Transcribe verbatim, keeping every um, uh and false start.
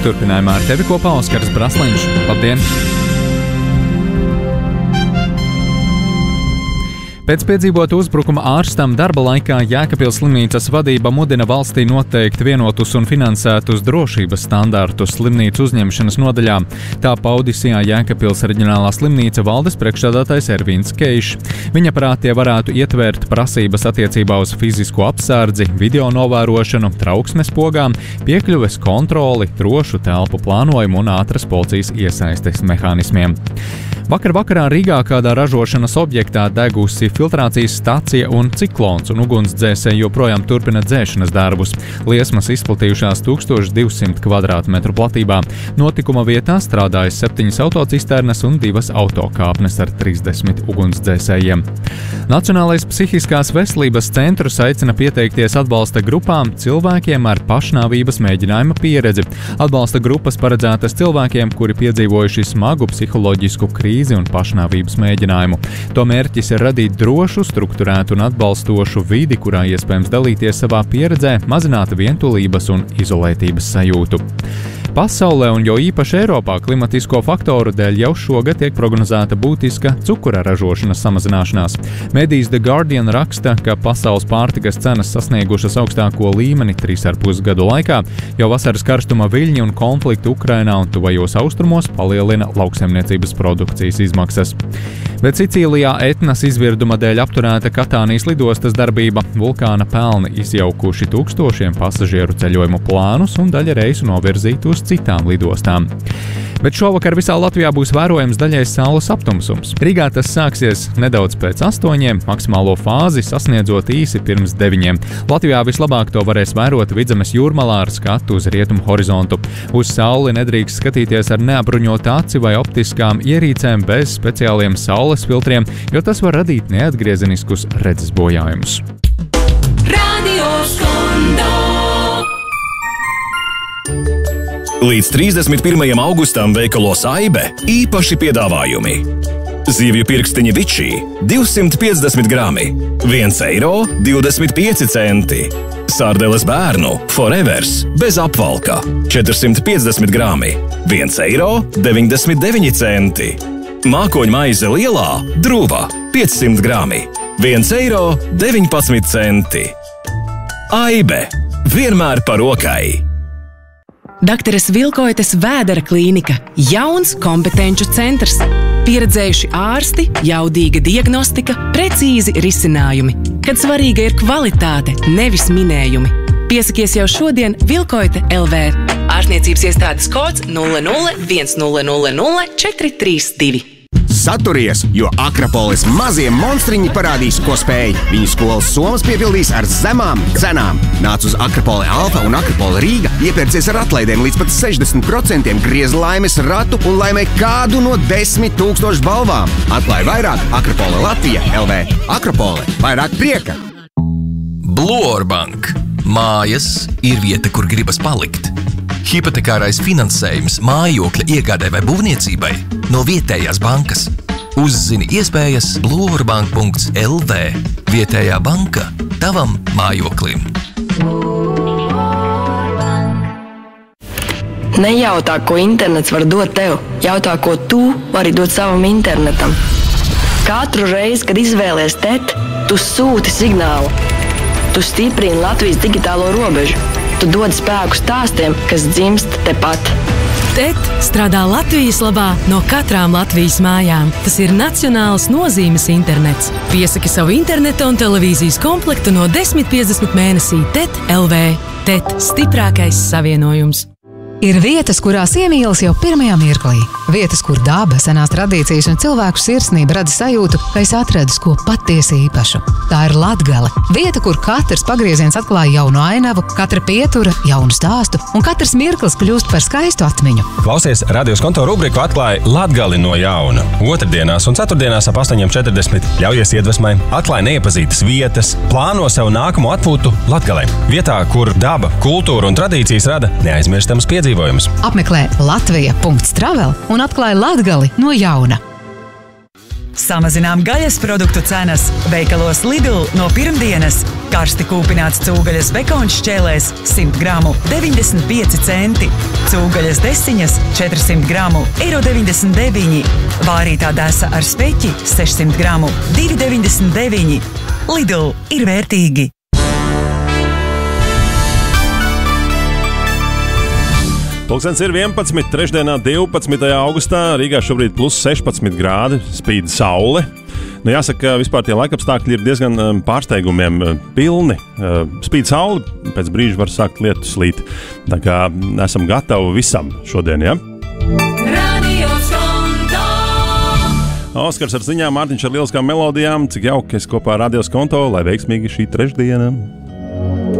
turpinājumā ar tevi kopā Oskars Brasliņš. Labdien! Pēc piedzīvota uzbrukuma ārstam darba laikā Jēkabpils slimnīcas vadība mudina valstī noteikt vienotus un finansētus drošības standartus slimnīcu uzņemšanas nodaļā. Tā paudis Jēkabpils reģionālā slimnīca valdes priekšsēdētājs Ervīns Keišs. Viņa prāt tie varētu ietvērt prasības attiecībā uz fizisko apsardzi, video novērošanu, trauksmes pogām, piekļuves kontroli, drošu telpu plānojumu un ātras policijas iesaistes mehānismiem. Vakar vakarā Rīgā kādā ražošanas objektā degusi filtrācijas stacija un ciklons, un ugunsdzēsēji joprojām turpina dzēšanas darbus. Liesmas izplatījušās tūkstoš divsimt kvadrātmetru platībā. Notikuma vietā strādājas septiņas autocisternas un divas autokāpnes ar trīsdesmit ugunsdzēsējiem. Nacionālais psihiskās veselības centrs aicina pieteikties atbalsta grupām cilvēkiem ar pašnāvības mēģinājuma pieredzi. Atbalsta grupas paredzētas cilvēkiem, kuri piedzīvojuši smagu psiholoģisku krīzi un pašnāvības mēģinājumu. To mērķis ir radīt drošu, strukturētu un atbalstošu vidi, kurā iespējams dalīties savā pieredzē, mazināt vientulības un izolētības sajūtu. Pasaulē un jo īpaši Eiropā klimatisko faktoru dēļ jau šogad tiek prognozēta būtiska cukura ražošanas samazināšanās. Medijs The Guardian raksta, ka pasaules pārtikas cenas sasniegušas augstāko līmeni trīs ar pus gadu laikā, jo vasaras karstuma viļņi un konflikti Ukrainā un tuvajos austrumos palielina lauksaimniecības produkcijas izmaksas. Bet Sicīlijā Etnas izvirduma dēļ apturēta Katānijas lidostas darbība, vulkāna pelni izjaukuši tūkstošiem pasažieru ceļojumu plānus un daļa reisu novirzītu uz citām lidostām. Bet šovakar visā Latvijā būs vērojams daļais saules aptumsums. Rīgā tas sāksies nedaudz pēc astoņiem, maksimālo fāzi sasniedzot īsi pirms deviņiem. Latvijā vislabāk to varēs vērot Vidzemes jūrmalā ar skatu uz rietumu horizontu. Uz sauli nedrīkst skatīties ar neapbruņotu aci vai optiskām ierīcēm bez speciāliem saules filtriem, jo tas var radīt neatgriezeniskus redzes bojājumus. Radio Skondo. Līdz trīsdesmit pirmajam augustam veikalos Aibe īpaši piedāvājumi. Zivju pirkstiņi Vičī divsimt piecdesmit grami, viens eiro divdesmit pieci centi. Sārdeles bērnu Forevers bez apvalka četrsimt piecdesmit grami, viens eiro deviņdesmit deviņi centi. Mākoņmaize lielā Druva piecsimt grami, viens eiro deviņpadsmit centi. Aibe vienmēr par rokai. Dakteres Vilkoites Vēdera klīnika – jauns kompetenču centrs. Pieredzējuši ārsti, jaudīga diagnostika, precīzi risinājumi. Kad svarīga ir kvalitāte, nevis minējumi. Piesakies jau šodien Vilkoite L V. Ārstniecības iestādes kods nulle nulle viens nulle nulle nulle četri trīs divi. Saturies, jo Akropolis mazie monstriņi parādīs, ko spēj. Viņu skolas somas piepildīs ar zemām cenām. Nāc uz Akropoli Alfa un Akropoli Rīga, iepērcies ar atlaidēm līdz pat sešdesmit procentiem, griez laimes ratu un laimē kādu no desmit tūkstošu balvām. Atklāj vairāk Akropoli Latvija L V. Akropoli – vairāk prieka! Blorbank. Mājas ir vieta, kur gribas palikt. Hipotekārais finansējums mājokļa iegādē vai būvniecībai no vietējās bankas. Uzzini iespējas blorbank punkts L V. Vietējā banka tavam mājoklim. Nejautā, ko internets var dot tev. Jautā, ko tu vari dot savam internetam. Katru reizi, kad izvēlies T E T, tu sūti signālu. Tu stiprini Latvijas digitālo robežu. Tu dod spēku stāstiem, kas dzimst tepat. T E T strādā Latvijas labā no katrām Latvijas mājām. Tas ir nacionāls nozīmes internets. Piesaki savu interneta un televīzijas komplektu no desmit piecdesmit mēnesī T E T L V. T E T stiprākais savienojums. Ir vietas, kurās iemīlas jau pirmajā mirklī. Vietas, kur daba, senās tradīcijas un cilvēku sirsnība rada sajūtu, ka es atradis ko patiesi īpašu. Tā ir Latgale. Vieta, kur katrs pagrieziens atklāja jaunu ainavu, katra pietura jaunu stāstu un katrs mirklis kļūst par skaistu atmiņu. Klausies Radio Skondo rubriku Atklāj Latgali no jauna. Otrdienās un ceturtdienās ap astoņiem četrdesmit ļaujies iedvesmai, atklāj neiepazītas vietas, plāno sev nākamo atpūtu Latgalē. Vietā, kur daba, kultūra un tradīcijas rada neaizmirstams piedzīvojums. Apmeklē latvija punkts travel un atklāj Latgali no jauna. Samazinām gaļas produktu cenas. Veikalos Lidl no pirmdienas. Karsti kūpināts cūgaļas bekons šķēlēs simt gramu deviņdesmit pieci centi. Cūgaļas desiņas četrsimt gramu eiro deviņdesmit deviņi. Vārītā desa ar speķi sešsimt gramu divi deviņdesmit deviņi. Lidl ir vērtīgi. Pulkstens ir vienpadsmit, trešdienā divpadsmitajā augustā, Rīgā šobrīd plus sešpadsmit grādi, spīd saule. Nu, jāsaka, vispār tie laikapstākļi ir diezgan um, pārsteigumiem uh, pilni. Uh, spīd saule, pēc brīža var sākt lietus līt. Tā kā esam gatavi visam šodien, ja? Radio Skonto. Oskars ar ziņām, Mārtiņš ar lieliskām melodijām. Cik jauki, es kopā ar Radio Skonto, lai veiksmīgi šī trešdiena.